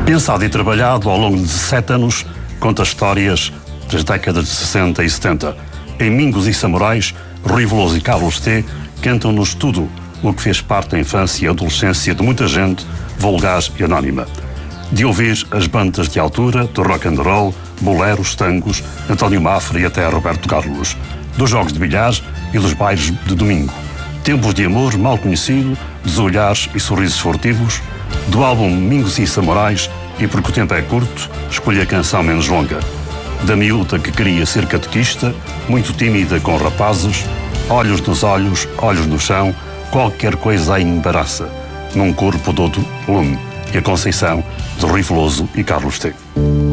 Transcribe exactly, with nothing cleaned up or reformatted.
Pensado e trabalhado ao longo de sete anos, conta histórias das décadas de sessenta e setenta. Em Mingos e Samurais, Rui Veloso e Carlos T cantam-nos tudo o que fez parte da infância e adolescência de muita gente vulgar e anónima. De ouvir as bandas de altura, do rock and roll, boleros, tangos, António Mafra e até Roberto Carlos, dos jogos de bilhar e dos bailes de domingo. Tempos de amor mal conhecido, dos olhares e sorrisos furtivos, do álbum Mingos e Samurais, e porque o tempo é curto, escolhi a canção menos longa. Da miúda que queria ser catequista, muito tímida com rapazes, olhos nos olhos, olhos no chão, qualquer coisa a embaraça, num corpo todo lume, e a Conceição de Rui Veloso e Carlos T.